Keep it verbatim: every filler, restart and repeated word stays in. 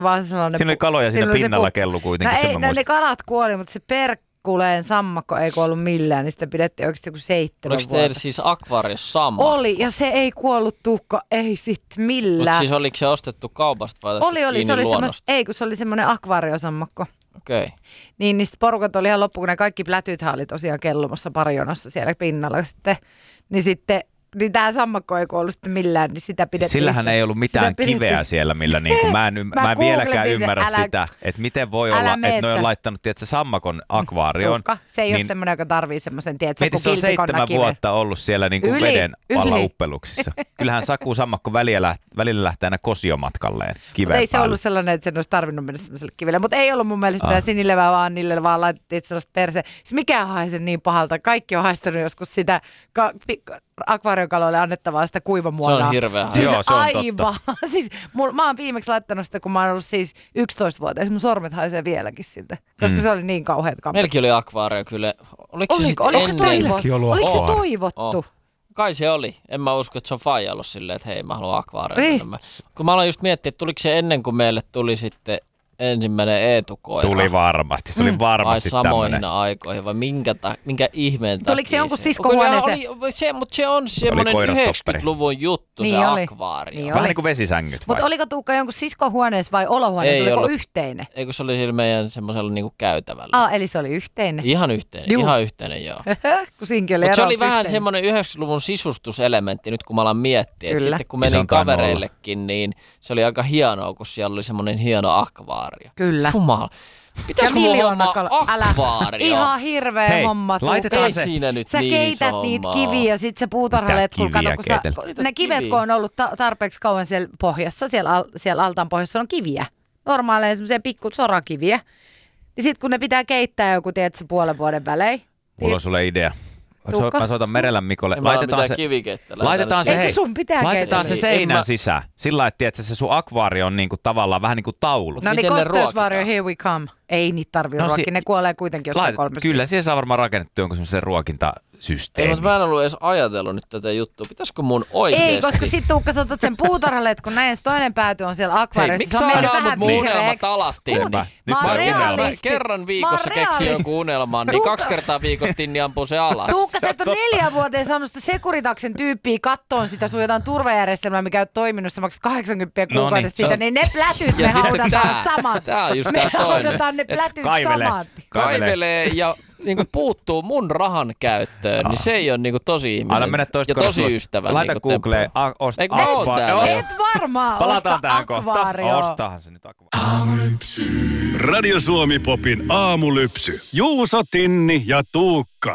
vaan sellainen... Siinä oli kaloja siinä pinnalla pu... kellu kuitenkin. No, ei, no ne kalat kuoli, mutta se perkkuleen sammakko ei kuollut millään, niin sitä pidettiin oikeasti joku seitsemän vuotta. Oliko teillä siis akvaariossa sammakko? Oli, ja se ei kuollut Tuukka, ei sit millään. Mutta siis oliko se ostettu kaupasta vai otettu oli, oli, kiinni se oli luonnosta? Ei, kun se oli semmoinen akvaariosammakko. Okei. Okay. Niin, niistä porukat oli ihan loppu, kun ne kaikki plätythän oli tosiaan kellumassa parijonossa siellä pinnalla sitten. Niin sitten, niin tämä sammakko ei kuollut sitten millään, niin sitä pidettiin. Sillähän sitä, ei ollut mitään kiveä siellä, millä niinku, mä en, mä mä en vieläkään ymmärrä sen, sitä, että miten voi olla, että ne on laittanut, tiedätkö, sammakon akvaarioon. Tukka, se ei niin, ole semmoinen, joka tarvii semmoisen, tiedätkö, kun se on seitsemän kiven. vuotta ollut siellä niinku yli, veden alla yli. uppeluksissa. Kyllähän Saku sammakko välillä, välillä lähtee aina kosiomatkalleen kiveen ei se päälle. ollut sellainen, että sen olisi tarvinnut mennä semmoiselle kivelle. Mutta ei ollut mun mielestä ah. sinilevää, vaan niille vaan laitettiin sellaista perse. Siis mikään haise niin pahalta. Kaikki on haistanut joskus sitä ka- akvaariokaloille annettavaa sitä kuivamuonaa. Se on hirveä. Siis joo, se on aivan. Siis mul, mä oon viimeksi laittanut sitä, kun mä oon ollut siis yksitoistavuotias. Mun sormet haisee vieläkin siltä, koska mm. se oli niin kauheat kampet. Meilläkin oli akvaario kyllä. Oliko, oliko, se oliko, ennen? toivottu? Oliko se toivottu? Oh. Kai se oli. En mä usko, että se on faija ollut silleen, että hei, mä haluan akvaarioon. Niin. Kun mä aloin just miettiä, että tuliko se ennen kuin meille tuli sitten ensimmäinen Eetu-koira. Tuli varmasti, se oli varmasti vai samoihin tämmöinen. aikoihin, vai minkä, ta- minkä ihmeen takia. Tuliko se jonkun siskohuoneeseen? Se, mutta se on semmoinen yhdeksänkymmentäluvun juttu, niin se oli. akvaario. Niin Vähän niin kuin vesisängyt. Mutta oliko Tuukka jonkun siskohuoneessa vai olohuoneessa? Ei oliko ollut. Yhteinen? Eikö se oli sillä meidän semmoisella niinku käytävällä? Ah, eli se oli yhteinen. Ihan yhteinen, Juu. ihan yhteinen joo. kun siinkin oli Mutta se oli eroksi vähän yhteinen. semmoinen yhdeksänkymmentäluvun sisustuselementti nyt kun mä alan miettiä. Että Kyllä. sitten kun Ja se menin on tainnut kavereillekin, niin se oli aika hienoa, kun siellä oli semmoinen hieno akvaario. Kyllä. Jumala. Pitäisikö mulla hommaa akvaario? Ihan hirveä Hei, homma. laitetaan Ei se. siinä nyt Sä niin keität iso niitä hommaa. kiviä ja sit se puutarhaletkulla, Mitä kato, kun kiviä sä, keitellä? ne kivet, kiviä. kun on ollut ta- tarpeeksi kauan siellä pohjassa, siellä, al- siellä altaan pohjassa on kiviä. Normaaleja semmoisia pikku sorakiviä. Ja sit kun ne pitää keittää joku, tiedätkö, puolen vuoden välein. Mulla on sulle idea. Tuukka? Mä soitan Merellä Mikolle. En mä Laitetaan ole se, mitään kivikeittä. laitetaan se, Eikö hei, sun pitää laitetaan se keitellä? Niin, seinän en mä- sisään. Sillä lailla, että se sun akvaario on niinku tavallaan vähän niin kuin taulu. No niin, Miten ne kosteusvaario, ruokitaan? here we come. Ei niitä tarvitse No no, si- ruokkia, ne kuolee kuitenkin jossain Lait, kolmessa. kyllä, siihen saa varmaan rakennettu jonkun semmoisen Ei, ruokintasysteemi. mutta mä en ollut edes ajatellut nyt tätä juttua. Pitäisikö mun oikeesti? Ei, koska sit Tuukka sä otat sen puutarhaletkun näin, se toinen pääty on siellä Hei, akvaariossa. miksi Se on sä mennyt aina vähän mut mun unelmat vihreäksi. alasti? Kuuni, Mä- nyt mä mä oon oon unelma. realisti. Kerran Mä viikossa oon keksi realisti. jonkun unelman, niin Tuukka- kaksi kertaa viikossa Tinni ampuu se alas. Tuukka, sä et ole neljä vuoteen saanut sitä Securitaksen tyyppiä kattoon sitä sun jotain turvajärjestelmää, mikä on toiminut, sä maksat kahdeksankymmentä No niin, kuukaudessa siitä, se on- niin ne plätyt me Ja sitten haudataan tää. samat. Tää on just Me tää toinen. haudataan ne Et plätyt kaivelee. samat. Kaivelee ja niinku puuttuu mun rahan käyttöön, niin se ei ole niinku tosi ihmisen Anna mennä toista ja tosi korostua. ystävän. Laita niinku Googleen, temppu. a- osta Ei, kun mä oon akva- täällä Joo. jo. Et varmaan Palataan osta tähän kohta. akvaario. Ostahan se nyt akvaario. Radio Suomi Popin aamulypsy. Juuso, Tinni ja Tuukka.